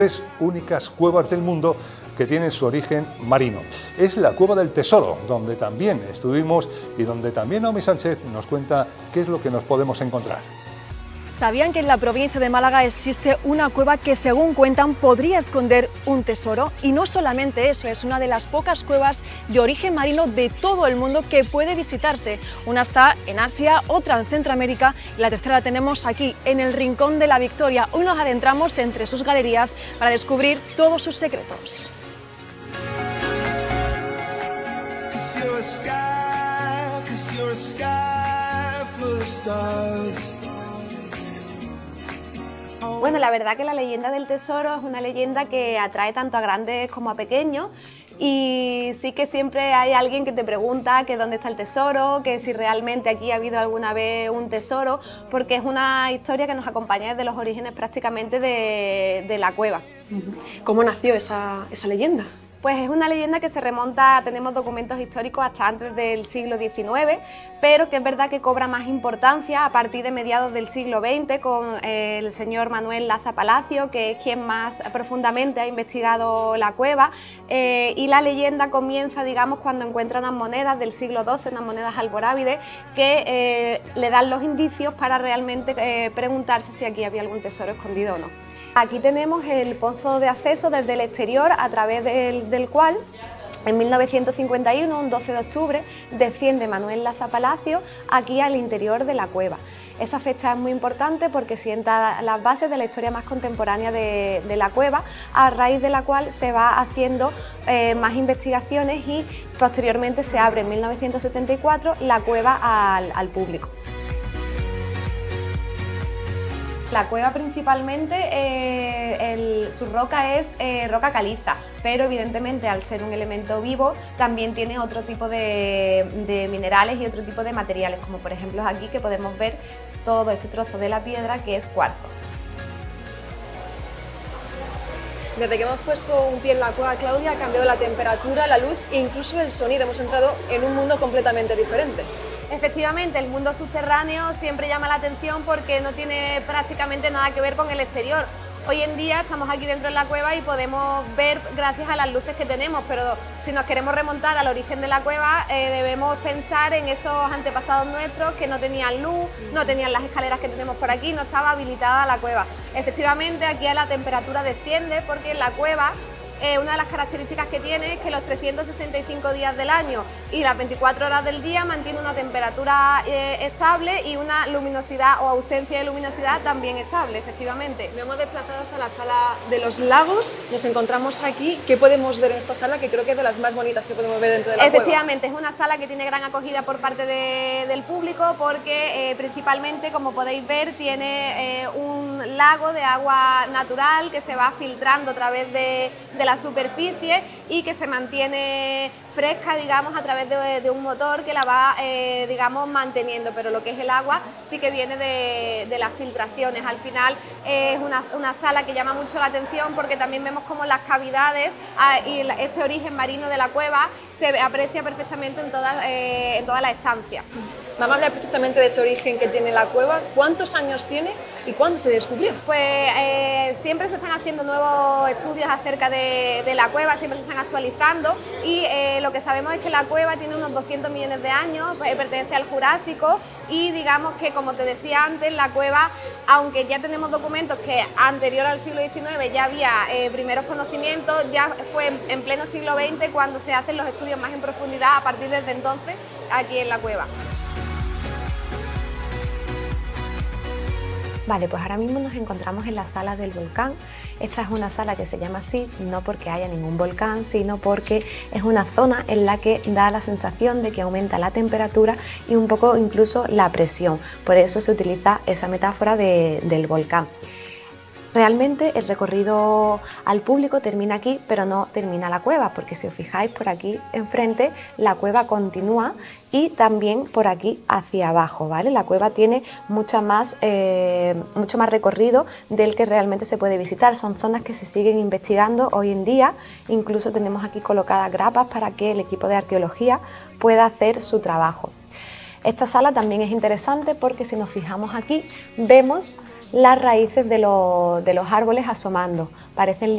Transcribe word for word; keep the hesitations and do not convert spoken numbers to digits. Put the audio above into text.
Tres únicas cuevas del mundo que tienen su origen marino. Es la Cueva del Tesoro, donde también estuvimos y donde también Naomi Sánchez nos cuenta qué es lo que nos podemos encontrar. ¿Sabían que en la provincia de Málaga existe una cueva que, según cuentan, podría esconder un tesoro? Y no solamente eso, es una de las pocas cuevas de origen marino de todo el mundo que puede visitarse. Una está en Asia, otra en Centroamérica y la tercera la tenemos aquí, en el Rincón de la Victoria. Hoy nos adentramos entre sus galerías para descubrir todos sus secretos. Bueno, la verdad que la leyenda del tesoro es una leyenda que atrae tanto a grandes como a pequeños, y sí que siempre hay alguien que te pregunta que dónde está el tesoro, que si realmente aquí ha habido alguna vez un tesoro, porque es una historia que nos acompaña desde los orígenes prácticamente de, de la cueva. ¿Cómo nació esa, esa leyenda? Pues es una leyenda que se remonta, tenemos documentos históricos hasta antes del siglo diecinueve, pero que es verdad que cobra más importancia a partir de mediados del siglo veinte con el señor Manuel Laza Palacio, que es quien más profundamente ha investigado la cueva, eh, y la leyenda comienza, digamos, cuando encuentra unas monedas del siglo doce, unas monedas almorávides, que eh, le dan los indicios para realmente eh, preguntarse si aquí había algún tesoro escondido o no. Aquí tenemos el pozo de acceso desde el exterior, a través del, del cual en mil novecientos cincuenta y uno, un doce de octubre, desciende Manuel Laza Palacio aquí al interior de la cueva. Esa fecha es muy importante porque sienta las bases de la historia más contemporánea de, de la cueva, a raíz de la cual se va haciendo eh, más investigaciones y posteriormente se abre en mil novecientos setenta y cuatro la cueva al, al público. La cueva principalmente, eh, el, su roca es eh, roca caliza, pero evidentemente al ser un elemento vivo también tiene otro tipo de, de minerales y otro tipo de materiales, como por ejemplo aquí que podemos ver todo este trozo de la piedra que es cuarzo. Desde que hemos puesto un pie en la cueva, Claudia, ha cambiado la temperatura, la luz e incluso el sonido. Hemos entrado en un mundo completamente diferente. Efectivamente, el mundo subterráneo siempre llama la atención porque no tiene prácticamente nada que ver con el exterior. Hoy en día estamos aquí dentro de la cueva y podemos ver gracias a las luces que tenemos, pero si nos queremos remontar al origen de la cueva, eh, debemos pensar en esos antepasados nuestros que no tenían luz, no tenían las escaleras que tenemos por aquí, no estaba habilitada la cueva. Efectivamente, aquí la temperatura desciende porque en la cueva Eh, una de las características que tiene es que los trescientos sesenta y cinco días del año y las veinticuatro horas del día mantiene una temperatura eh, estable y una luminosidad o ausencia de luminosidad también estable, efectivamente. Nos hemos desplazado hasta la sala de los lagos, nos encontramos aquí. ¿Qué podemos ver en esta sala, que creo que es de las más bonitas que podemos ver dentro de la cueva? Efectivamente, es una sala que tiene gran acogida por parte de, del público porque eh, principalmente, como podéis ver, tiene eh, un lago de agua natural que se va filtrando a través de, de la la superficie y que se mantiene fresca, digamos, a través de, de un motor que la va, eh, digamos, manteniendo, pero lo que es el agua sí que viene de, de las filtraciones. Al final eh, es una, una sala que llama mucho la atención porque también vemos como las cavidades ah, y este origen marino de la cueva se aprecia perfectamente en toda, eh, en toda la estancia. Vamos a hablar precisamente de ese origen que tiene la cueva. ¿Cuántos años tiene y cuándo se descubrió? Pues eh, siempre se están haciendo nuevos estudios acerca de, de la cueva, siempre se están actualizando y eh, lo que sabemos es que la cueva tiene unos doscientos millones de años, eh, pertenece al Jurásico y digamos que, como te decía antes, la cueva, aunque ya tenemos documentos que anterior al siglo diecinueve ya había eh, primeros conocimientos, ya fue en, en pleno siglo veinte cuando se hacen los estudios más en profundidad a partir desde entonces aquí en la cueva. Vale, pues ahora mismo nos encontramos en la sala del volcán. Esta es una sala que se llama así, no porque haya ningún volcán, sino porque es una zona en la que da la sensación de que aumenta la temperatura y un poco incluso la presión. Por eso se utiliza esa metáfora de, del volcán. Realmente el recorrido al público termina aquí, pero no termina la cueva, porque si os fijáis por aquí enfrente, la cueva continúa y también por aquí hacia abajo, ¿vale? La cueva tiene mucha más, eh, mucho más recorrido del que realmente se puede visitar. Son zonas que se siguen investigando hoy en día, incluso tenemos aquí colocadas grapas para que el equipo de arqueología pueda hacer su trabajo. Esta sala también es interesante porque si nos fijamos aquí, vemos las raíces de, lo, de los árboles asomando, parecen